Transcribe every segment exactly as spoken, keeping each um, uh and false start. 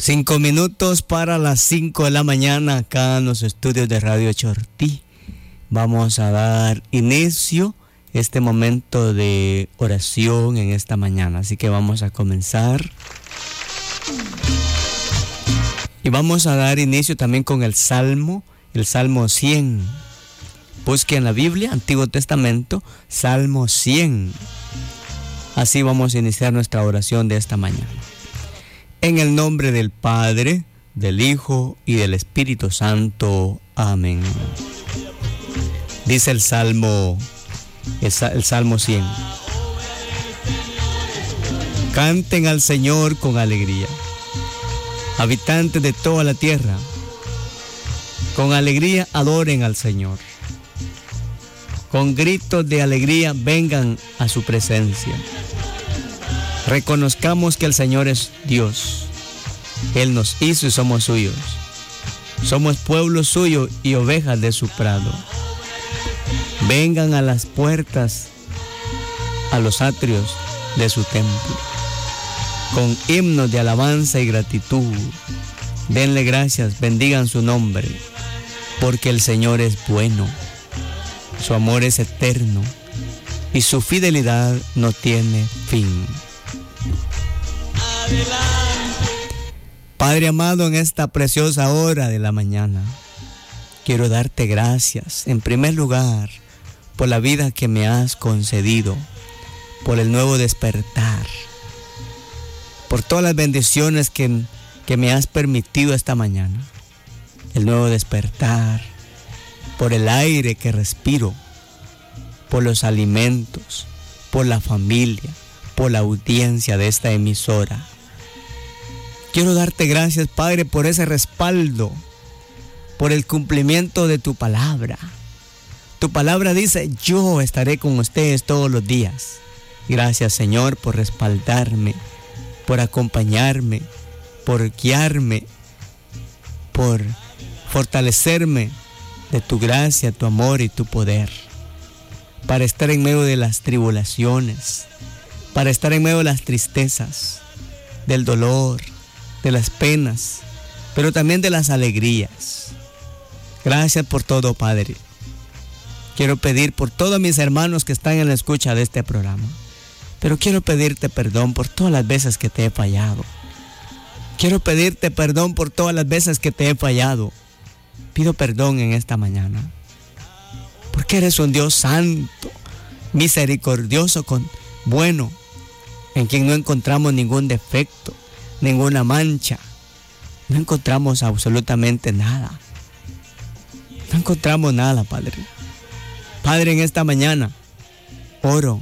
Cinco minutos para las cinco de la mañana acá en los estudios de Radio Chortí. Vamos a dar inicio a este momento de oración en esta mañana. Así que vamos a comenzar. Y vamos a dar inicio también con el Salmo, el Salmo cien. Busque en la Biblia, Antiguo Testamento, Salmo cien. Así vamos a iniciar nuestra oración de esta mañana. En el nombre del Padre, del Hijo y del Espíritu Santo. Amén. Dice el Salmo, el, el Salmo cien. Canten al Señor con alegría, habitantes de toda la tierra. Con alegría adoren al Señor. Con gritos de alegría vengan a su presencia. Reconozcamos que el Señor es Dios. Él nos hizo y somos suyos. Somos pueblo suyo y ovejas de su prado. Vengan a las puertas, a los atrios de su templo, con himnos de alabanza y gratitud. Denle gracias, bendigan su nombre, porque el Señor es bueno. Su amor es eterno y su fidelidad no tiene fin. Padre amado, en esta preciosa hora de la mañana, quiero darte gracias, en primer lugar, por la vida que me has concedido, por el nuevo despertar, por todas las bendiciones que, que me has permitido esta mañana, el nuevo despertar, por el aire que respiro, por los alimentos, por la familia, por la audiencia de esta emisora. Quiero darte gracias, Padre, por ese respaldo, por el cumplimiento de tu palabra. Tu palabra dice, yo estaré con ustedes todos los días. Gracias, Señor, por respaldarme, por acompañarme, por guiarme, por fortalecerme de tu gracia, tu amor y tu poder, para estar en medio de las tribulaciones, para estar en medio de las tristezas, del dolor, de las penas, pero también de las alegrías. Gracias por todo, Padre. Quiero pedir por todos mis hermanos que están en la escucha de este programa, pero quiero pedirte perdón por todas las veces que te he fallado. Quiero pedirte perdón por todas las veces que te he fallado. Pido perdón en esta mañana, porque eres un Dios santo, misericordioso, con, bueno, en quien no encontramos ningún defecto, ninguna mancha. No encontramos absolutamente nada. No encontramos nada, Padre. Padre, en esta mañana oro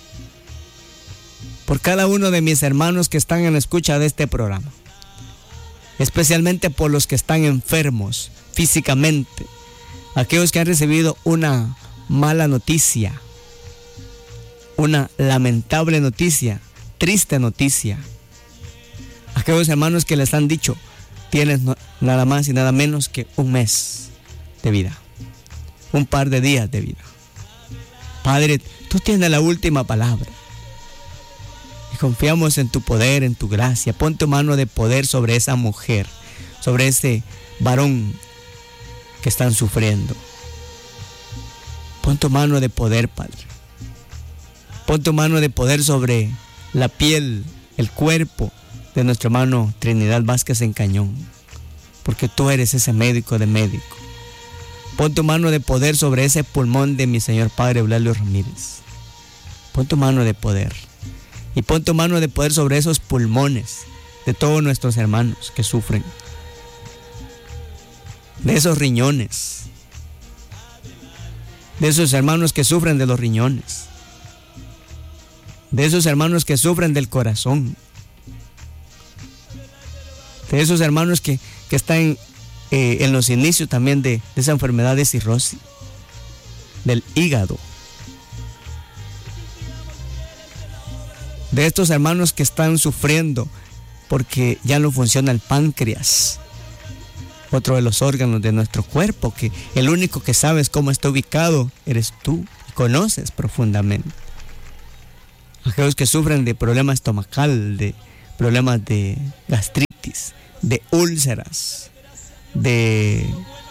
por cada uno de mis hermanos que están en la escucha de este programa, especialmente por los que están enfermos físicamente, aquellos que han recibido una mala noticia, una lamentable noticia, triste noticia. Aquellos hermanos que les han dicho, tienes no, nada más y nada menos que un mes de vida, un par de días de vida. Padre, tú tienes la última palabra y confiamos en tu poder, en tu gracia. Pon tu mano de poder sobre esa mujer, sobre ese varón que están sufriendo. Pon tu mano de poder, Padre. Pon tu mano de poder sobre la piel, el cuerpo de nuestro hermano Trinidad Vázquez en Cañón, porque tú eres ese médico de médico. Pon tu mano de poder sobre ese pulmón de mi señor Padre Eulalio Ramírez. Pon tu mano de poder. Y pon tu mano de poder sobre esos pulmones de todos nuestros hermanos que sufren, de esos riñones, de esos hermanos que sufren de los riñones, de esos hermanos que sufren del corazón, de esos hermanos que, que están eh, en los inicios también de, de esa enfermedad de cirrosis, del hígado, de estos hermanos que están sufriendo porque ya no funciona el páncreas, otro de los órganos de nuestro cuerpo, que el único que sabes cómo está ubicado eres tú, y conoces profundamente. Aquellos que sufren de problema estomacal, de problemas de gastritis, de úlceras, de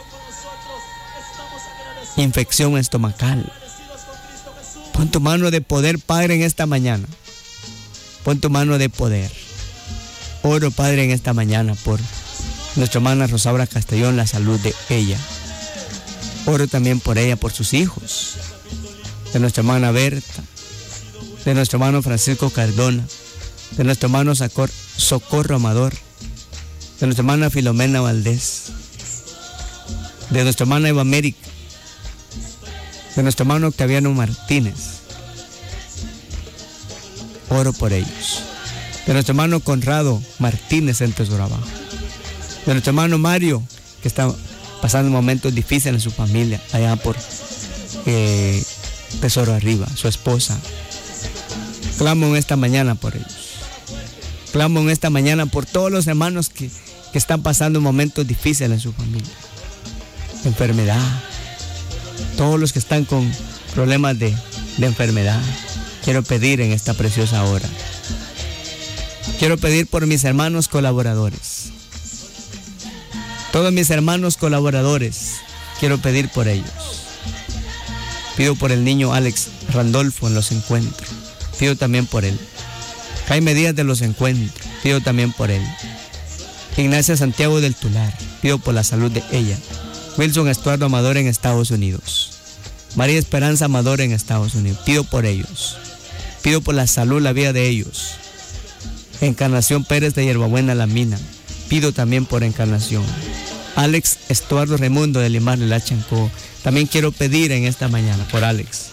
infección estomacal. Pon tu mano de poder, Padre, en esta mañana. Pon tu mano de poder. Oro, Padre, en esta mañana por nuestra hermana Rosaura Castellón, la salud de ella. Oro también por ella, por sus hijos, de nuestra hermana Berta, de nuestro hermano Francisco Cardona, de nuestro hermano Socorro Amador, de nuestra hermana Filomena Valdés, de nuestra hermana Eva América, de nuestro hermano Octaviano Martínez. Oro por ellos. De nuestro hermano Conrado Martínez en Tesorabajo. De nuestro hermano Mario, que está pasando momentos difíciles en su familia, allá por eh, Tesoro Arriba, su esposa. Clamo en esta mañana por ellos. Clamo en esta mañana por todos los hermanos que, que están pasando momentos difíciles en su familia. Enfermedad. Todos los que están con problemas de, de enfermedad. Quiero pedir en esta preciosa hora. Quiero pedir por mis hermanos colaboradores. Todos mis hermanos colaboradores, quiero pedir por ellos. Pido por el niño Alex Randolfo en Los Encuentros. Pido también por él. Jaime Díaz de Los Encuentros. Pido también por él. Ignacia Santiago del Tular. Pido por la salud de ella. Wilson Estuardo Amador en Estados Unidos. María Esperanza Amador en Estados Unidos. Pido por ellos. Pido por la salud, la vida de ellos. Encarnación Pérez de Hierbabuena La Mina. Pido también por Encarnación. Alex Estuardo Raimundo de Limar de la Chancó. También quiero pedir en esta mañana por Alex.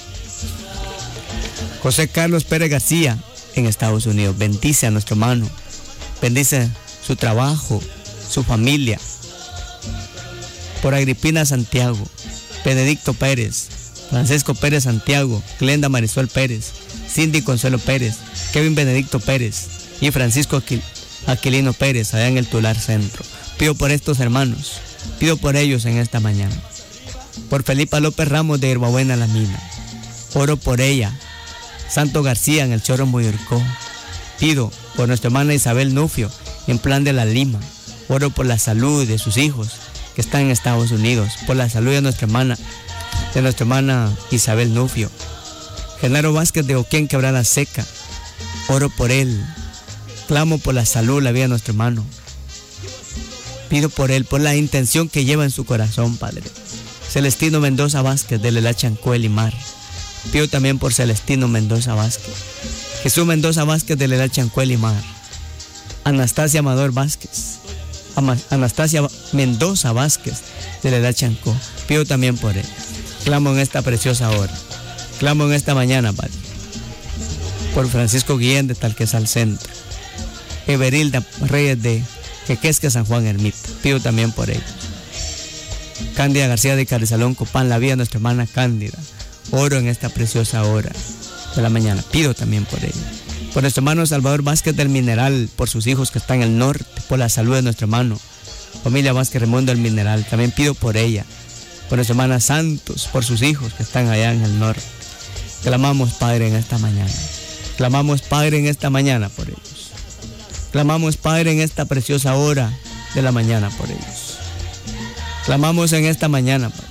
José Carlos Pérez García en Estados Unidos. Bendice a nuestro hermano. Bendice su trabajo, su familia. Por Agripina Santiago, Benedicto Pérez, Francisco Pérez Santiago, Glenda Marisol Pérez, Cindy Consuelo Pérez, Kevin Benedicto Pérez y Francisco Aquil- Aquilino Pérez, allá en el Tular Centro. Pido por estos hermanos, pido por ellos en esta mañana. Por Felipa López Ramos de Hierbabuena La Mina. Oro por ella. Santo García en el Chorro Muyurcó. Pido por nuestra hermana Isabel Nufio en Plan de la Lima. Oro por la salud de sus hijos que están en Estados Unidos. Por la salud de nuestra hermana, de nuestra hermana Isabel Nufio. Genaro Vázquez de Oquén, Quebrada Seca. Oro por él. Clamo por la salud, la vida de nuestro hermano. Pido por él, por la intención que lleva en su corazón, Padre. Celestino Mendoza Vázquez de Lela Chancó, Limar. Pido también por Celestino Mendoza Vázquez. Jesús Mendoza Vázquez de Lela Chancó, Limar. Anastasia Amador Vázquez. Ama- Anastasia Mendoza Vázquez de Lela Chancó. Pido también por él. Clamo en esta preciosa hora. Clamo en esta mañana, Padre. Por Francisco Guillén de Talquesal Centro. Everilda Reyes de Quequesque, San Juan Ermita. Pido también por ellos. Cándida García de Carizalón, Copán, la vida de nuestra hermana Cándida. Oro en esta preciosa hora de la mañana. Pido también por ella. Por nuestro hermano Salvador Vázquez del Mineral, por sus hijos que están en el norte, por la salud de nuestro hermano familia Vázquez Raimundo del Mineral. También pido por ella. Por nuestra hermana Santos, por sus hijos que están allá en el norte. Clamamos, Padre, en esta mañana. Clamamos, Padre, en esta mañana por ellos. Clamamos, Padre, en esta preciosa hora de la mañana por ellos. Clamamos en esta mañana, Padre.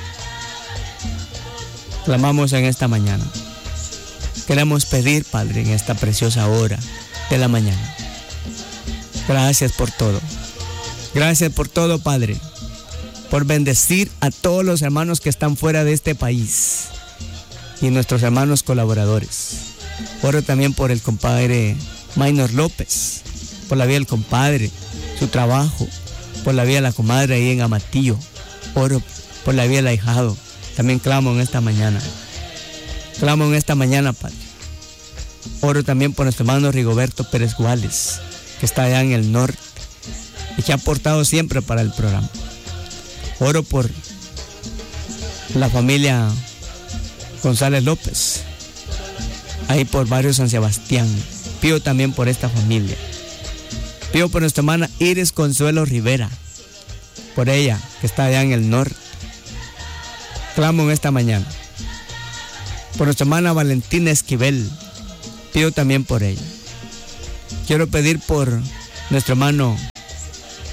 Clamamos en esta mañana. Queremos pedir, Padre, en esta preciosa hora de la mañana. Gracias por todo. Gracias por todo, Padre. Por bendecir a todos los hermanos que están fuera de este país y nuestros hermanos colaboradores. Oro también por el compadre Maynor López, por la vida del compadre, su trabajo, por la vida de la comadre ahí en Amatillo. Oro por la vida del ahijado. También clamo en esta mañana. Clamo en esta mañana, Padre. Oro también por nuestro hermano Rigoberto Pérez Guales, que está allá en el norte y que ha aportado siempre para el programa. Oro por la familia González López, ahí por barrio San Sebastián. Pido también por esta familia. Pido por nuestra hermana Iris Consuelo Rivera, por ella que está allá en el norte. Clamo en esta mañana. Por nuestra hermana Valentina Esquivel, pido también por ella. Quiero pedir por nuestro hermano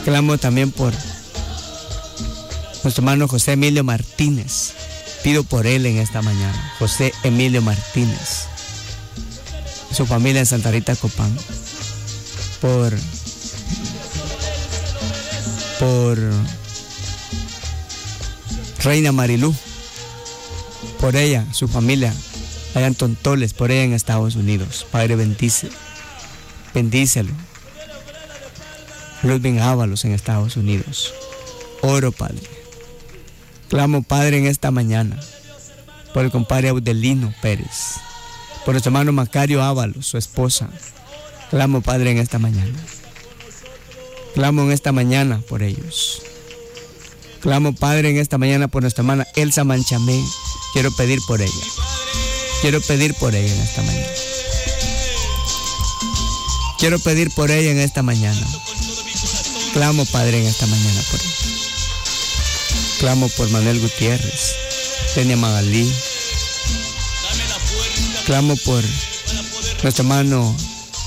Clamo también por nuestro hermano José Emilio Martínez. Pido por él en esta mañana. José Emilio Martínez. Su familia en Santa Rita Copán. Por... Por... Reina Marilú. Por ella, su familia. Allá en Tontoles, por ella en Estados Unidos. Padre, bendice. Bendícelo. Ludwig Ábalos en Estados Unidos. Oro, Padre. Clamo, Padre, en esta mañana por el compadre Audelino Pérez, por nuestro hermano Macario Ábalos, su esposa. Clamo, Padre, en esta mañana. Clamo en esta mañana por ellos. Clamo, Padre, en esta mañana por nuestra hermana Elsa Manchamé. Quiero pedir por ella. Quiero pedir por ella en esta mañana. Quiero pedir por ella en esta mañana. Clamo, Padre, en esta mañana por ella. Clamo por Manuel Gutiérrez, Tenia Magalí. Clamo por nuestro hermano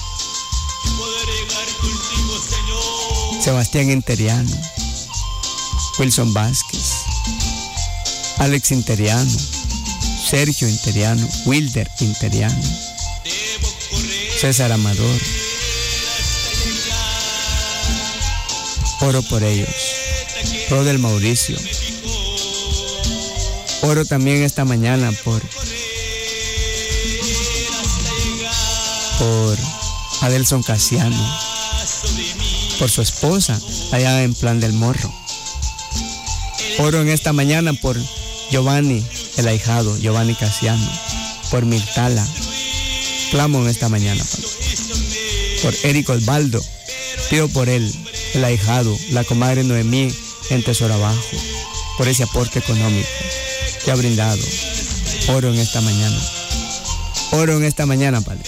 Sebastián Interiano, Wilson Vázquez, Alex Interiano, Sergio Interiano, Wilder Interiano, César Amador. Oro por ellos. Rodel Mauricio. Oro también esta mañana por por Adelson Casiano, por su esposa allá en Plan del Morro. Oro en esta mañana por Giovanni, el ahijado, Giovanni Casiano, por Mirtala. Clamo en esta mañana, Padre, por Eric Osvaldo. Pido por él, el ahijado, la comadre Noemí en Tesoro Abajo, por ese aporte económico que ha brindado. Oro en esta mañana. Oro en esta mañana, Padre.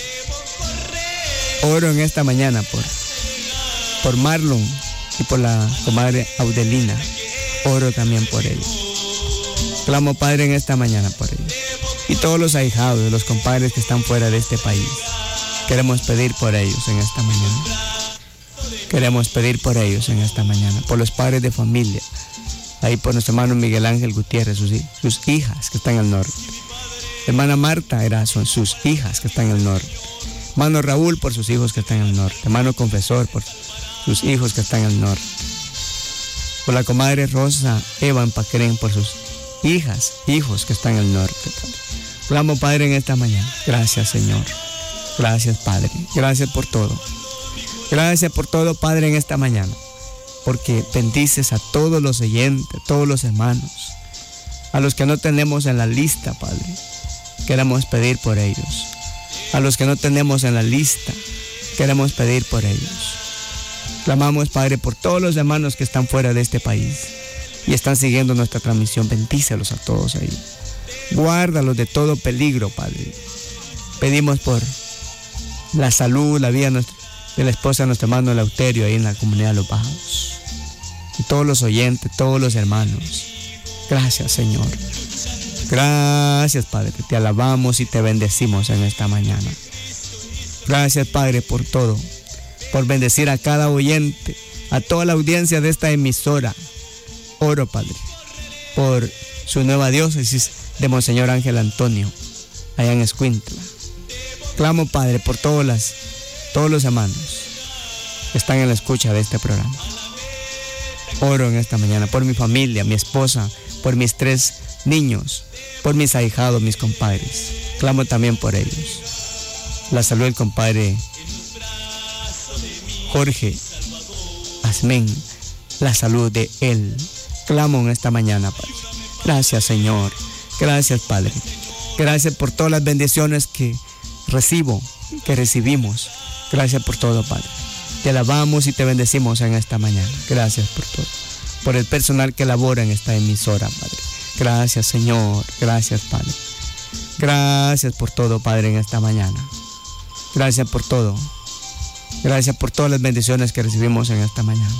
Oro en esta mañana por, por Marlon y por la comadre Audelina. Oro también por ellos. Clamo, Padre, en esta mañana por ellos. Y todos los ahijados de los compadres que están fuera de este país. Queremos pedir por ellos en esta mañana. Queremos pedir por ellos en esta mañana. Por los padres de familia. Ahí por nuestro hermano Miguel Ángel Gutiérrez, sus, sus hijas que están en el norte. Hermana Marta era, son sus hijas que están en el norte. Hermano Raúl por sus hijos que están en el norte. Hermano Confesor por sus hijos que están en el norte. Por la comadre Rosa Evan Pacrén por sus hijas, hijos que están en el norte. Clamo, Padre, en esta mañana. Gracias, Señor. Gracias, Padre. Gracias por todo. Gracias por todo, Padre, en esta mañana. Porque bendices a todos los oyentes, todos los hermanos. A los que no tenemos en la lista, Padre. Queremos pedir por ellos. A los que no tenemos en la lista, queremos pedir por ellos. Clamamos, Padre, por todos los hermanos que están fuera de este país y están siguiendo nuestra transmisión. Bendícelos a todos ahí. Guárdalos de todo peligro, Padre. Pedimos por la salud, la vida de la esposa de nuestro hermano Eleuterio ahí en la comunidad de Los Bajos. Y todos los oyentes, todos los hermanos. Gracias, Señor. Gracias, Padre. Te alabamos y te bendecimos en esta mañana. Gracias, Padre, por todo. Por bendecir a cada oyente, a toda la audiencia de esta emisora. Oro, Padre, por su nueva diócesis de Monseñor Ángel Antonio, allá en Escuintla. Clamo, Padre, por todas las, todos los hermanos que están en la escucha de este programa. Oro en esta mañana por mi familia, mi esposa, por mis tres niños, por mis ahijados, mis compadres. Clamo también por ellos. La salud del compadre Jorge Asmén, la salud de él. Clamo en esta mañana, Padre. Gracias, Señor. Gracias, Padre. Gracias por todas las bendiciones que recibo, que recibimos. Gracias por todo, Padre. Te alabamos y te bendecimos en esta mañana. Gracias por todo. Por el personal que labora en esta emisora, Padre. Gracias, Señor. Gracias, Padre. Gracias por todo, Padre, en esta mañana. Gracias por todo. Gracias por todas las bendiciones que recibimos en esta mañana.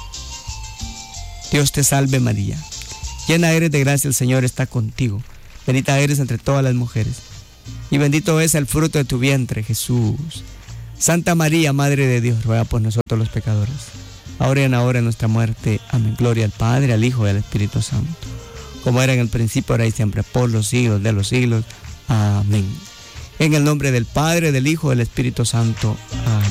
Dios te salve, María. Llena eres de gracia, el Señor está contigo. Bendita eres entre todas las mujeres. Y bendito es el fruto de tu vientre, Jesús. Santa María, Madre de Dios, ruega por nosotros los pecadores, ahora y en la hora de nuestra muerte. Amén. Gloria al Padre, al Hijo y al Espíritu Santo, como era en el principio, ahora y siempre, por los siglos de los siglos. Amén. En el nombre del Padre, del Hijo y del Espíritu Santo. Amén.